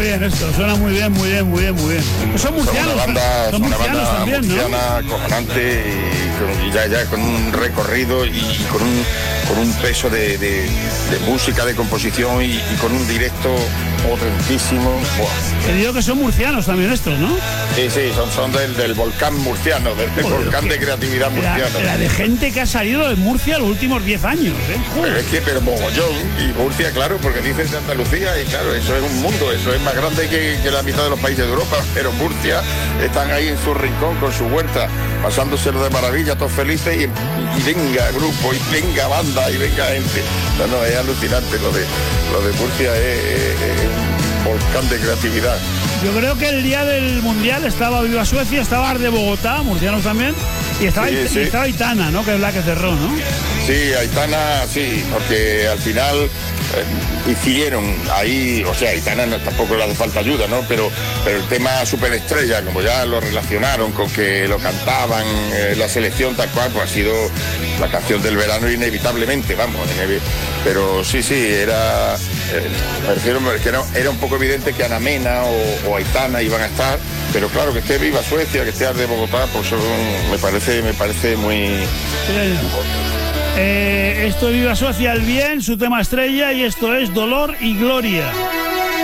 bien esto, suena muy bien, muy bien, muy bien, muy bien. Pues son murcianos, Son una banda también, murciana, ¿no? acojonante y ya con un recorrido y con un peso de música, de composición y con un directo potentísimo. Te digo que son murcianos también estos, ¿no? Sí, son del volcán murciano, del volcán de creatividad murciana. La de gente que ha salido de Murcia los últimos 10 años, ¿eh? Pero mogollón, y Murcia, claro, porque dices de Andalucía, y claro, eso es un mundo, eso es más grande que la mitad de los países de Europa, pero Murcia están ahí en su rincón con su huerta, pasándoselo de maravilla, todos felices, y venga grupo, y venga banda, y venga gente. No, es alucinante, lo de Murcia es un volcán de creatividad. Yo creo que el día del Mundial estaba Viva Suecia, estaba Ars de Bogotá, murcianos también, y estaba Aitana, ¿no? Que es la que cerró, ¿no? Sí, Aitana, sí, porque al final hicieron ahí, o sea, Aitana tampoco le hace falta ayuda, ¿no? Pero el tema superestrella, como ya lo relacionaron con que lo cantaban la selección tal cual, pues ha sido la canción del verano inevitablemente, vamos. Pero sí, era... me refiero que era un poco evidente que Ana Mena o Aitana iban a estar, pero claro, que esté Viva Suecia, que esté Ars de Bogotá, pues me parece muy... Esto es Viva Suecia, el bien, su tema estrella, y esto es Dolor y Gloria.